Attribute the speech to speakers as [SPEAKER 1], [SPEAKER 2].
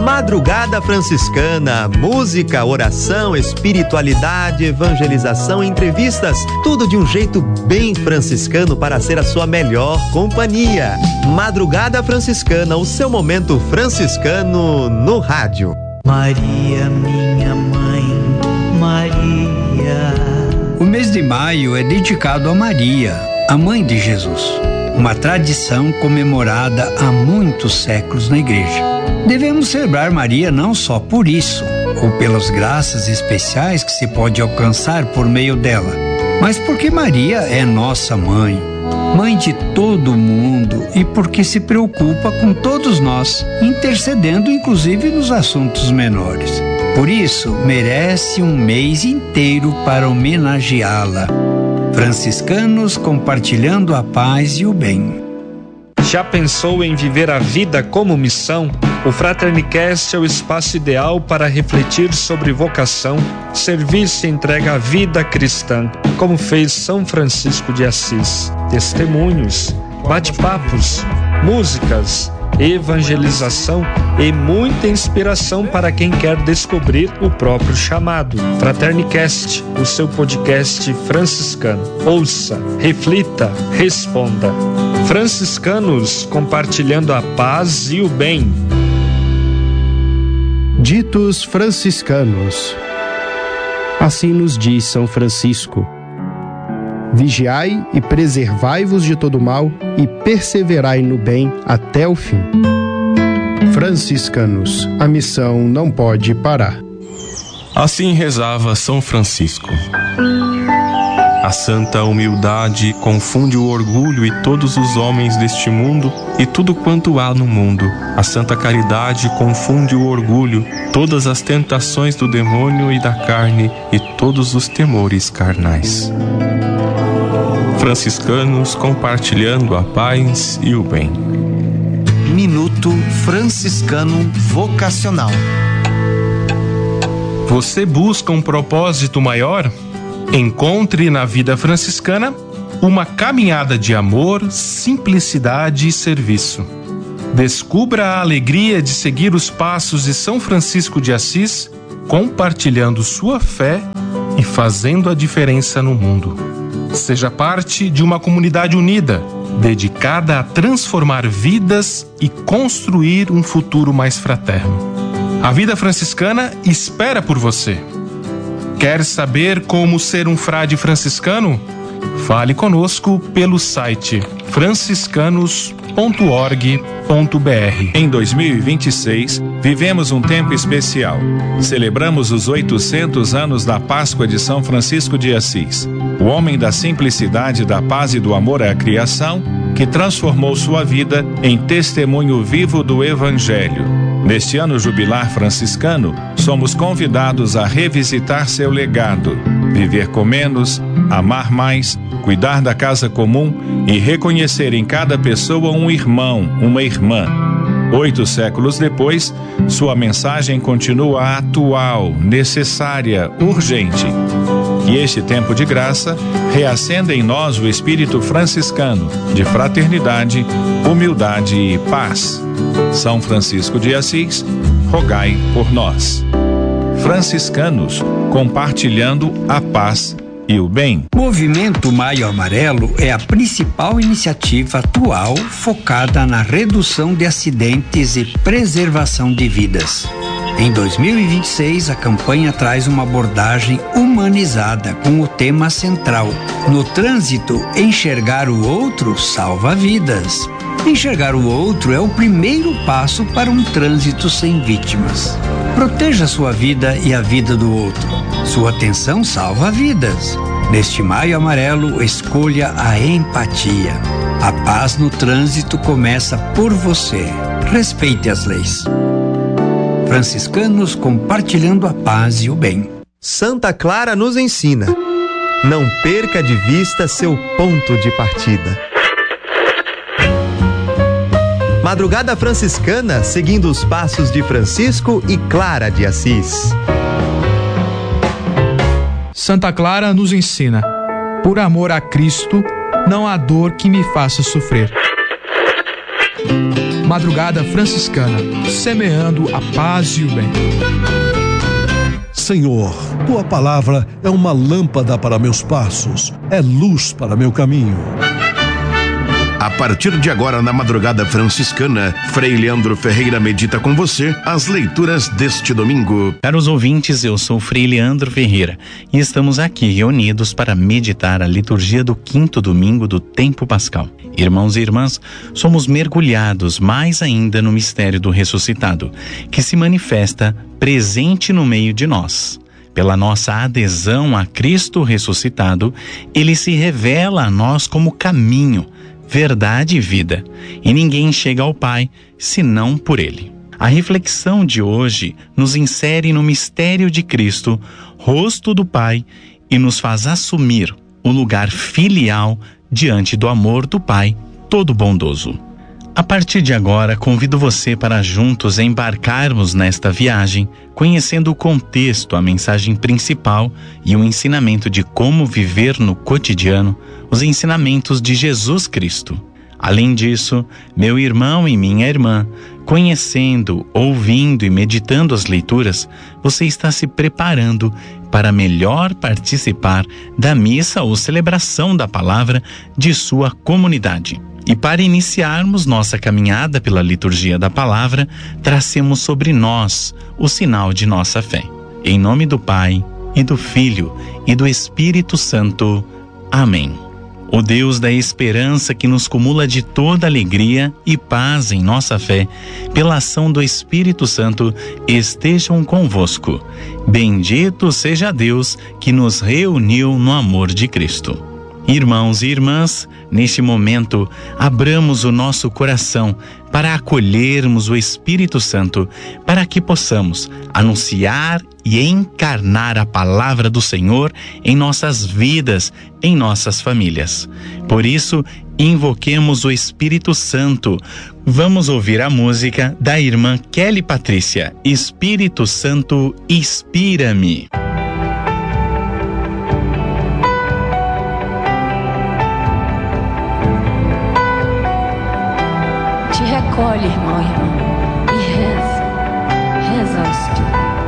[SPEAKER 1] Madrugada Franciscana, música, oração, espiritualidade, evangelização, entrevistas, tudo de um jeito bem franciscano para ser a sua melhor companhia. Madrugada Franciscana, o seu momento franciscano no rádio.
[SPEAKER 2] Maria, minha mãe, Maria.
[SPEAKER 3] O mês de maio é dedicado a Maria, a mãe de Jesus, uma tradição comemorada há muitos séculos na igreja. Devemos celebrar Maria não só por isso, ou pelas graças especiais que se pode alcançar por meio dela, mas porque Maria é nossa mãe, mãe de todo mundo, e porque se preocupa com todos nós, intercedendo inclusive nos assuntos menores. Por isso, merece um mês inteiro para homenageá-la. Franciscanos compartilhando a paz e o bem.
[SPEAKER 4] Já pensou em viver a vida como missão? O Fraternicast é o espaço ideal para refletir sobre vocação, serviço e entrega à vida cristã, como fez São Francisco de Assis. Testemunhos, bate-papos, músicas, evangelização e muita inspiração para quem quer descobrir o próprio chamado. Fraternicast, o seu podcast franciscano. Ouça, reflita, responda. Franciscanos compartilhando a paz e o bem.
[SPEAKER 5] Ditos franciscanos. Assim nos diz São Francisco: vigiai e preservai-vos de todo mal e perseverai no bem até o fim. Franciscanos, a missão não pode parar.
[SPEAKER 6] Assim rezava São Francisco. A santa humildade confunde o orgulho e todos os homens deste mundo e tudo quanto há no mundo. A santa caridade confunde o orgulho, todas as tentações do demônio e da carne e todos os temores carnais. Franciscanos compartilhando a paz e o bem.
[SPEAKER 7] Minuto Franciscano Vocacional.
[SPEAKER 8] Você busca um propósito maior? Encontre na vida franciscana uma caminhada de amor, simplicidade e serviço. Descubra a alegria de seguir os passos de São Francisco de Assis, compartilhando sua fé e fazendo a diferença no mundo. Seja parte de uma comunidade unida, dedicada a transformar vidas e construir um futuro mais fraterno. A vida franciscana espera por você. Quer saber como ser um frade franciscano? Fale conosco pelo site franciscanos.org.br.
[SPEAKER 9] Em 2026, vivemos um tempo especial. Celebramos os 800 anos da Páscoa de São Francisco de Assis, o homem da simplicidade, da paz e do amor à criação, que transformou sua vida em testemunho vivo do Evangelho. Neste ano jubilar franciscano, somos convidados a revisitar seu legado, viver com menos, amar mais, cuidar da casa comum e reconhecer em cada pessoa um irmão, uma irmã. 8 séculos depois, sua mensagem continua atual, necessária, urgente. Que este tempo de graça reacenda em nós o espírito franciscano de fraternidade, humildade e paz. São Francisco de Assis, rogai por nós. Franciscanos, compartilhando a paz e o bem.
[SPEAKER 3] Movimento Maio Amarelo é a principal iniciativa atual focada na redução de acidentes e preservação de vidas. Em 2026, a campanha traz uma abordagem humanizada com o tema central: no trânsito, enxergar o outro salva vidas. Enxergar o outro é o primeiro passo para um trânsito sem vítimas. Proteja sua vida e a vida do outro. Sua atenção salva vidas. Neste Maio Amarelo, escolha a empatia. A paz no trânsito começa por você. Respeite as leis. Franciscanos compartilhando a paz e o bem.
[SPEAKER 1] Santa Clara nos ensina: não perca de vista seu ponto de partida. Madrugada Franciscana, seguindo os passos de Francisco e Clara de Assis.
[SPEAKER 10] Santa Clara nos ensina: por amor a Cristo, não há dor que me faça sofrer. Madrugada Franciscana, semeando a paz e o bem.
[SPEAKER 11] Senhor, tua palavra é uma lâmpada para meus passos, é luz para meu caminho.
[SPEAKER 12] A partir de agora, na Madrugada Franciscana, Frei Leandro Ferreira medita com você as leituras deste domingo.
[SPEAKER 13] Caros ouvintes, eu sou Frei Leandro Ferreira e estamos aqui reunidos para meditar a liturgia do 5º domingo do tempo pascal. Irmãos e irmãs, somos mergulhados mais ainda no mistério do ressuscitado, que se manifesta presente no meio de nós. Pela nossa adesão a Cristo ressuscitado, ele se revela a nós como caminho, verdade e vida, e ninguém chega ao Pai senão por ele. A reflexão de hoje nos insere no mistério de Cristo, rosto do Pai, e nos faz assumir o lugar filial diante do amor do Pai todo bondoso. A partir de agora, convido você para juntos embarcarmos nesta viagem, conhecendo o contexto, a mensagem principal e o ensinamento de como viver no cotidiano os ensinamentos de Jesus Cristo. Além disso, meu irmão e minha irmã, conhecendo, ouvindo e meditando as leituras, você está se preparando para melhor participar da missa ou celebração da palavra de sua comunidade. E para iniciarmos nossa caminhada pela liturgia da palavra, tracemos sobre nós o sinal de nossa fé. Em nome do Pai, e do Filho, e do Espírito Santo. Amém. O Deus da esperança que nos cumula de toda alegria e paz em nossa fé, pela ação do Espírito Santo, estejam convosco. Bendito seja Deus que nos reuniu no amor de Cristo. Irmãos e irmãs, neste momento, abramos o nosso coração para acolhermos o Espírito Santo, para que possamos anunciar e encarnar a palavra do Senhor em nossas vidas, em nossas famílias. Por isso, invoquemos o Espírito Santo. Vamos ouvir a música da irmã Kelly Patrícia, Espírito Santo, inspira-me.
[SPEAKER 14] Te recolhe, irmão e irmã.